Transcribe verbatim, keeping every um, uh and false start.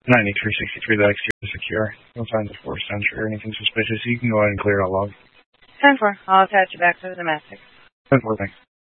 ninety-three sixty-three, the exterior is secure. No signs of forced entry or anything suspicious. You can go ahead and clear out log. ten four. I'll attach you back to the domestic. ten four, thanks.